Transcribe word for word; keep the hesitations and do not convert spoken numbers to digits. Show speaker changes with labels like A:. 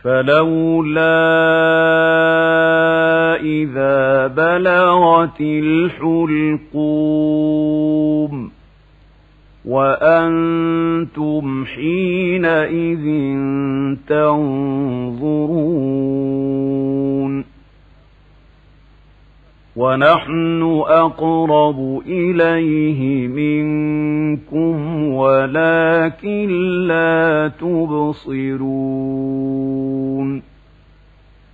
A: فلولا إذا بلغت الحلقوم وأنتم حينئذ تنظرون ونحن أقرب إليه منكم ولكن لا تبصرون